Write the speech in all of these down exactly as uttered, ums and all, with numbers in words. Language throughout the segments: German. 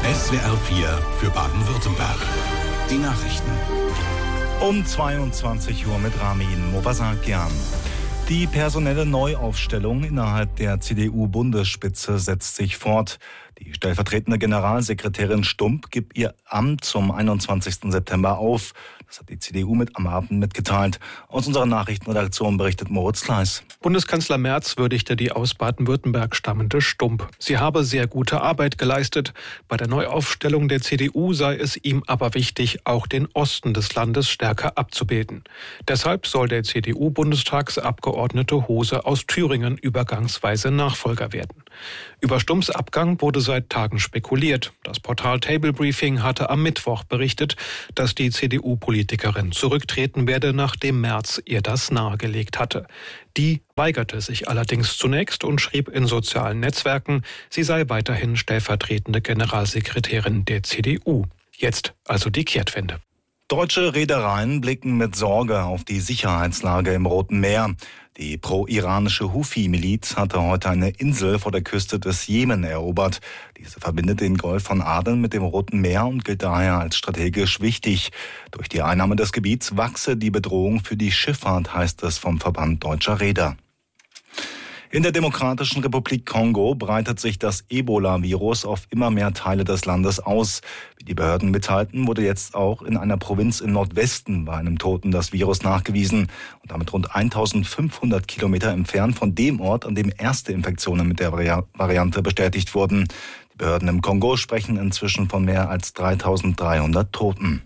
S W R vier für Baden-Württemberg. Die Nachrichten. Um zweiundzwanzig Uhr mit Ramin Movasakian. Die personelle Neuaufstellung innerhalb der C D U-Bundesspitze setzt sich fort. Die stellvertretende Generalsekretärin Stump gibt ihr Amt zum einundzwanzigsten September auf. Das hat die C D U mit am Abend mitgeteilt. Aus unserer Nachrichtenredaktion berichtet Moritz Kleis. Bundeskanzler Merz würdigte die aus Baden-Württemberg stammende Stump. Sie habe sehr gute Arbeit geleistet. Bei der Neuaufstellung der C D U sei es ihm aber wichtig, auch den Osten des Landes stärker abzubilden. Deshalb soll der C D U-Bundestagsabgeordnete Hose aus Thüringen übergangsweise Nachfolger werden. Über Stumps Abgang wurde seit Tagen spekuliert. Das Portal Table Briefing hatte am Mittwoch berichtet, dass die C D U-Politikerin zurücktreten werde, nachdem Merz ihr das nahegelegt hatte. Die weigerte sich allerdings zunächst und schrieb in sozialen Netzwerken, sie sei weiterhin stellvertretende Generalsekretärin der C D U. Jetzt also die Kehrtwende. Deutsche Reedereien blicken mit Sorge auf die Sicherheitslage im Roten Meer. Die pro-iranische Houthi-Miliz hatte heute eine Insel vor der Küste des Jemen erobert. Diese verbindet den Golf von Aden mit dem Roten Meer und gilt daher als strategisch wichtig. Durch die Einnahme des Gebiets wachse die Bedrohung für die Schifffahrt, heißt es vom Verband Deutscher Reeder. In der Demokratischen Republik Kongo breitet sich das Ebola-Virus auf immer mehr Teile des Landes aus. Wie die Behörden mitteilten, wurde jetzt auch in einer Provinz im Nordwesten bei einem Toten das Virus nachgewiesen und damit rund eintausendfünfhundert Kilometer entfernt von dem Ort, an dem erste Infektionen mit der Variante bestätigt wurden. Die Behörden im Kongo sprechen inzwischen von mehr als dreitausenddreihundert Toten.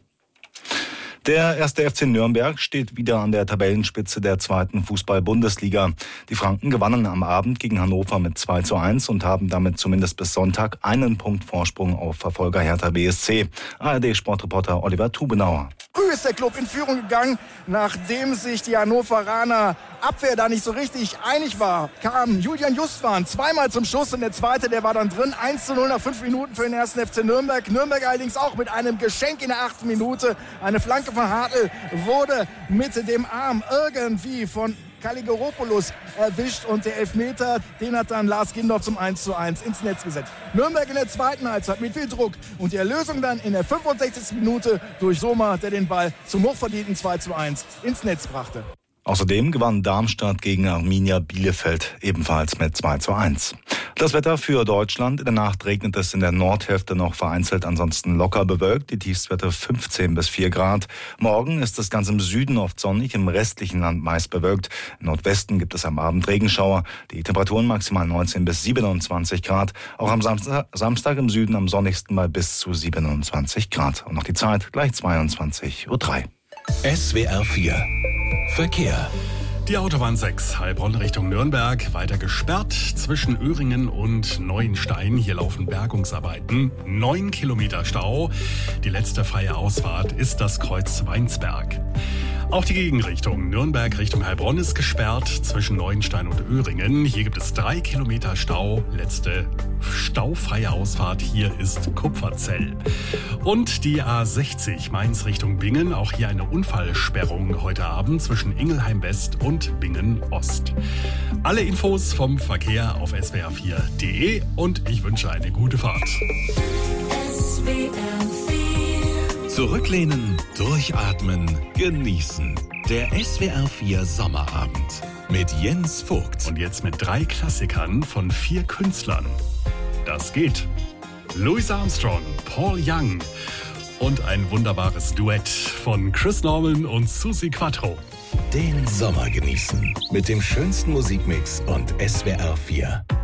Der erste F C Nürnberg steht wieder an der Tabellenspitze der zweiten Fußball-Bundesliga. Die Franken gewannen am Abend gegen Hannover mit zwei zu eins und haben damit zumindest bis Sonntag einen Punkt Vorsprung auf Verfolger Hertha B S C. A R D-Sportreporter Oliver Tubenauer. Früh ist der Club in Führung gegangen, nachdem sich die Hannoveraner Abwehr da nicht so richtig einig war, kam Julian Justwan zweimal zum Schuss und der zweite, der war dann drin. eins zu null nach fünf Minuten für den ersten F C Nürnberg. Nürnberg allerdings auch mit einem Geschenk in der achten Minute. Eine Flanke von Hartl wurde mit dem Arm irgendwie von Kaligoropoulos erwischt und der Elfmeter, den hat dann Lars Gindorf zum eins zu eins ins Netz gesetzt. Nürnberg in der zweiten Halbzeit mit viel Druck und die Erlösung dann in der fünfundsechzigsten Minute durch Sommer, der den Ball zum hochverdienten zwei zu eins ins Netz brachte. Außerdem gewann Darmstadt gegen Arminia Bielefeld ebenfalls mit zwei zu eins. Das Wetter für Deutschland. In der Nacht regnet es in der Nordhälfte noch vereinzelt, ansonsten locker bewölkt. Die Tiefstwerte fünfzehn bis vier Grad. Morgen ist es ganz im Süden oft sonnig, im restlichen Land meist bewölkt. Im Nordwesten gibt es am Abend Regenschauer. Die Temperaturen maximal neunzehn bis siebenundzwanzig Grad. Auch am Samstag, Samstag im Süden am sonnigsten bei bis zu siebenundzwanzig Grad. Und noch die Zeit gleich zweiundzwanzig Uhr drei. S W R vier Verkehr. Die Autobahn sechs, Heilbronn Richtung Nürnberg, weiter gesperrt zwischen Öhringen und Neuenstein. Hier laufen Bergungsarbeiten. Neun Kilometer Stau. Die letzte freie Ausfahrt ist das Kreuz Weinsberg. Auch die Gegenrichtung Nürnberg Richtung Heilbronn ist gesperrt zwischen Neuenstein und Öhringen. Hier gibt es drei Kilometer Stau. Letzte staufreie Ausfahrt hier ist Kupferzell. Und die A sechzig Mainz Richtung Bingen. Auch hier eine Unfallsperrung heute Abend zwischen Ingelheim West und Bingen Ost. Alle Infos vom Verkehr auf S W R vier punkt de und ich wünsche eine gute Fahrt. S W R vier. Zurücklehnen, durchatmen, genießen. Der S W R vier Sommerabend mit Jens Vogt. Und jetzt mit drei Klassikern von vier Künstlern. Das geht. Louis Armstrong, Paul Young und ein wunderbares Duett von Chris Norman und Suzi Quatro. Den Sommer genießen mit dem schönsten Musikmix und S W R vier.